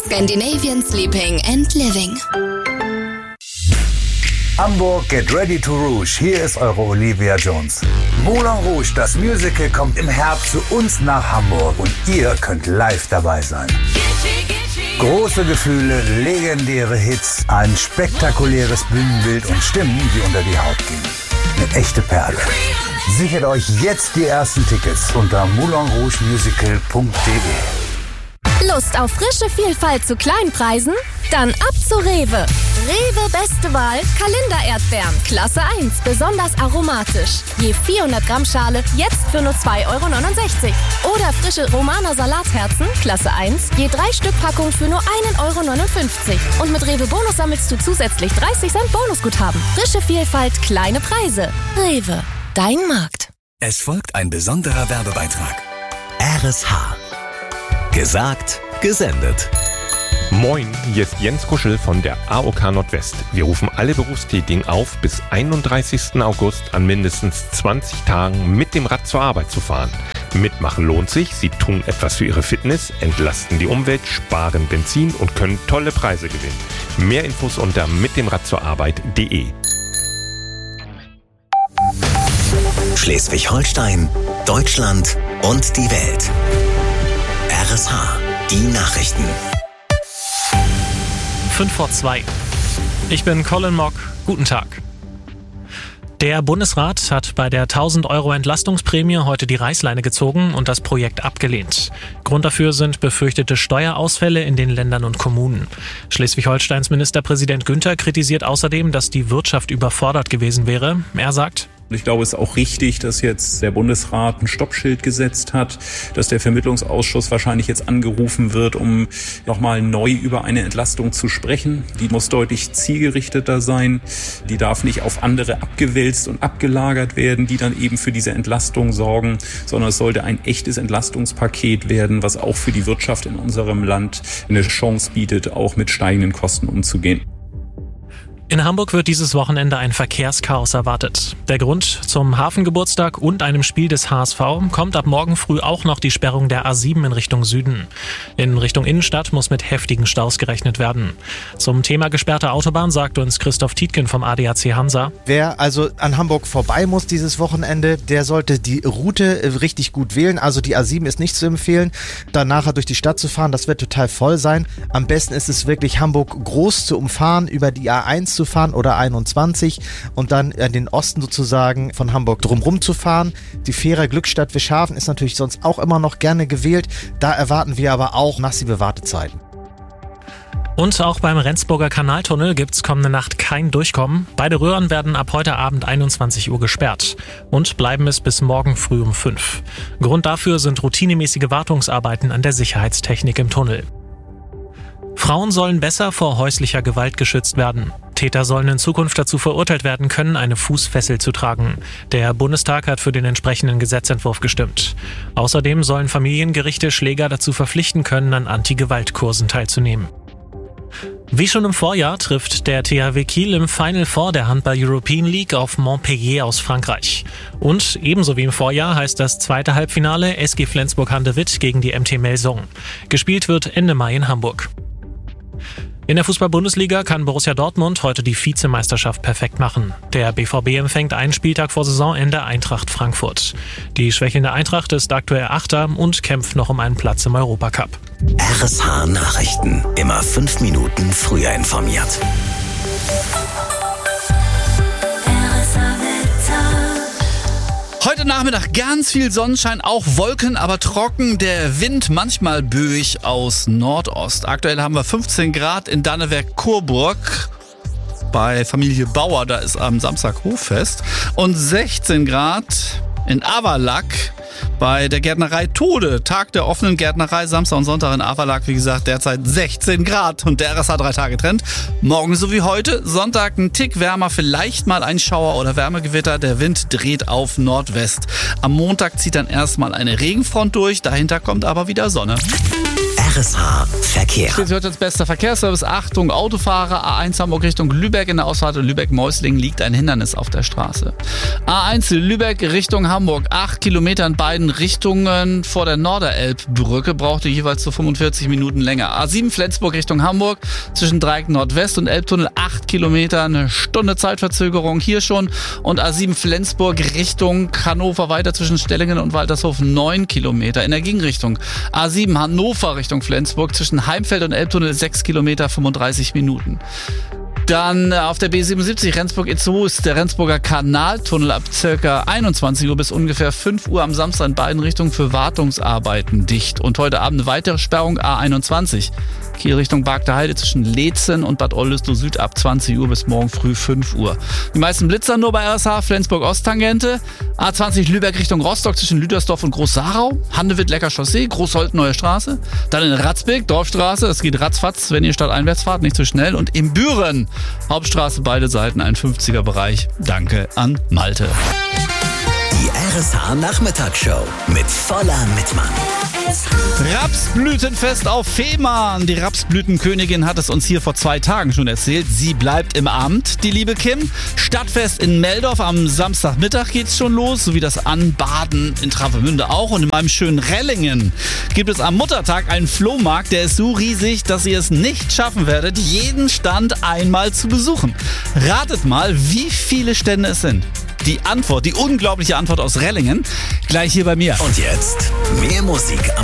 Scandinavian Sleeping and Living. Hamburg, get ready to rouge. Hier ist eure Olivia Jones. Moulin Rouge, das Musical, kommt im Herbst zu uns nach Hamburg und ihr könnt live dabei sein. Große Gefühle, legendäre Hits, ein spektakuläres Bühnenbild und Stimmen, die unter die Haut gehen. Eine echte Perle. Sichert euch jetzt die ersten Tickets unter moulinrougemusical.de. Lust auf frische Vielfalt zu Kleinpreisen? Dann ab zu Rewe. Rewe beste Wahl, Kalendererdbeeren, Klasse 1, besonders aromatisch. Je 400 Gramm Schale, jetzt für nur 2,69 €. Oder frische Romaner Salatherzen, Klasse 1, je 3 Stück Packung für nur 1,59 €. Und mit Rewe Bonus sammelst du zusätzlich 30 Cent Bonusguthaben. Frische Vielfalt, kleine Preise. Rewe, dein Markt. Es folgt ein besonderer Werbebeitrag. RSH. Gesagt, gesendet. Moin, hier ist Jens Kuschel von der AOK Nordwest. Wir rufen alle Berufstätigen auf, bis 31. August an mindestens 20 Tagen mit dem Rad zur Arbeit zu fahren. Mitmachen lohnt sich, Sie tun etwas für Ihre Fitness, entlasten die Umwelt, sparen Benzin und können tolle Preise gewinnen. Mehr Infos unter mitdemradzurarbeit.de. Schleswig-Holstein, Deutschland und die Welt. RSH, die Nachrichten. 5:02. Ich bin Colin Mock. Guten Tag. Der Bundesrat hat bei der 1.000 € Entlastungsprämie heute die Reißleine gezogen und das Projekt abgelehnt. Grund dafür sind befürchtete Steuerausfälle in den Ländern und Kommunen. Schleswig-Holsteins Ministerpräsident Günther kritisiert außerdem, dass die Wirtschaft überfordert gewesen wäre. Er sagt: Ich glaube, es ist auch richtig, dass jetzt der Bundesrat ein Stoppschild gesetzt hat, dass der Vermittlungsausschuss wahrscheinlich jetzt angerufen wird, um nochmal neu über eine Entlastung zu sprechen. Die muss deutlich zielgerichteter sein. Die darf nicht auf andere abgewälzt und abgelagert werden, die dann eben für diese Entlastung sorgen, sondern es sollte ein echtes Entlastungspaket werden, was auch für die Wirtschaft in unserem Land eine Chance bietet, auch mit steigenden Kosten umzugehen. In Hamburg wird dieses Wochenende ein Verkehrschaos erwartet. Der Grund: zum Hafengeburtstag und einem Spiel des HSV kommt ab morgen früh auch noch die Sperrung der A7 in Richtung Süden. In Richtung Innenstadt muss mit heftigen Staus gerechnet werden. Zum Thema gesperrte Autobahn sagt uns Christoph Tietgen vom ADAC Hansa: Wer also an Hamburg vorbei muss dieses Wochenende, der sollte die Route richtig gut wählen. Also die A7 ist nicht zu empfehlen, dann nachher durch die Stadt zu fahren. Das wird total voll sein. Am besten ist es wirklich, Hamburg groß zu umfahren, über die A1 zu fahren oder 21 und dann in den Osten sozusagen von Hamburg drumherum zu fahren. Die Fähre Glückstadt Wischhafen ist natürlich sonst auch immer noch gerne gewählt. Da erwarten wir aber auch massive Wartezeiten. Und auch beim Rendsburger Kanaltunnel gibt's kommende Nacht kein Durchkommen. Beide Röhren werden ab heute Abend 21 Uhr gesperrt und bleiben es bis morgen früh um 5. Grund dafür sind routinemäßige Wartungsarbeiten an der Sicherheitstechnik im Tunnel. Frauen sollen besser vor häuslicher Gewalt geschützt werden. Täter sollen in Zukunft dazu verurteilt werden können, eine Fußfessel zu tragen. Der Bundestag hat für den entsprechenden Gesetzentwurf gestimmt. Außerdem sollen Familiengerichte Schläger dazu verpflichten können, an Anti-Gewalt-Kursen teilzunehmen. Wie schon im Vorjahr trifft der THW Kiel im Final Four der Handball-European League auf Montpellier aus Frankreich. Und ebenso wie im Vorjahr heißt das zweite Halbfinale SG Flensburg-Handewitt gegen die MT Melsung. Gespielt wird Ende Mai in Hamburg. In der Fußball-Bundesliga kann Borussia Dortmund heute die Vizemeisterschaft perfekt machen. Der BVB empfängt einen Spieltag vor Saisonende Eintracht Frankfurt. Die schwächelnde Eintracht ist aktuell Achter und kämpft noch um einen Platz im Europacup. RSH Nachrichten. Immer 5 Minuten früher informiert. Heute Nachmittag ganz viel Sonnenschein, auch Wolken, aber trocken. Der Wind manchmal böig aus Nordost. Aktuell haben wir 15 Grad in Dannewerk-Coburg. Bei Familie Bauer, da ist am Samstag Hoffest. Und 16 Grad in Averlack bei der Gärtnerei Tode. Tag der offenen Gärtnerei, Samstag und Sonntag in Averlack. Wie gesagt, derzeit 16 Grad und der RSH 3-Tage-Trend. Morgen so wie heute, Sonntag ein Tick wärmer, vielleicht mal ein Schauer oder Wärmegewitter. Der Wind dreht auf Nordwest. Am Montag zieht dann erstmal eine Regenfront durch, dahinter kommt aber wieder Sonne. RSH Verkehr. Schleswig-Holsteins bester Verkehrsservice. Achtung, Autofahrer. A1 Hamburg Richtung Lübeck. In der Ausfahrt Lübeck-Mäuslingen liegt ein Hindernis auf der Straße. A1 Lübeck Richtung Hamburg. 8 Kilometer in beiden Richtungen vor der Norderelbbrücke. Brauchte jeweils so 45 Minuten länger. A7 Flensburg Richtung Hamburg. Zwischen Dreieck Nordwest und Elbtunnel 8 Kilometer. Eine Stunde Zeitverzögerung hier schon. Und A7 Flensburg Richtung Hannover weiter zwischen Stellingen und Waltershof 9 Kilometer. In der Gegenrichtung A7 Hannover Richtung Flensburg zwischen Heimfeld und Elbtunnel 6 Kilometer 35 Minuten. Dann auf der B77 Rendsburg-Itzehoe ist der Rendsburger Kanaltunnel ab ca. 21 Uhr bis ungefähr 5 Uhr am Samstag in beiden Richtungen für Wartungsarbeiten dicht. Und heute Abend eine weitere Sperrung A21. Kiel Richtung Bargter Heide zwischen Leetzen und Bad Oldesloe Süd ab 20 Uhr bis morgen früh 5 Uhr. Die meisten Blitzer nur bei RSH, Flensburg-Osttangente. A20 Lübeck Richtung Rostock zwischen Lüdersdorf und Groß-Sarau. Handewitt-Lecker Chaussee, Großholten Neue Straße. Dann in Ratzbeck, Dorfstraße, das geht ratzfatz, wenn ihr stadteinwärts fahrt, nicht zu schnell. Und in Büren, Hauptstraße, beide Seiten, ein 50er-Bereich. Danke an Malte. Die RSH Nachmittagsshow mit voller Mitmann. Rapsblütenfest auf Fehmarn. Die Rapsblütenkönigin hat es uns hier vor 2 Tagen schon erzählt. Sie bleibt im Amt, die liebe Kim. Stadtfest in Meldorf am Samstagmittag geht's schon los, sowie das Anbaden in Travemünde auch. Und in meinem schönen Rellingen gibt es am Muttertag einen Flohmarkt, der ist so riesig, dass ihr es nicht schaffen werdet, jeden Stand einmal zu besuchen. Ratet mal, wie viele Stände es sind. Die Antwort, die unglaubliche Antwort aus Rellingen, gleich hier bei mir. Und jetzt mehr Musik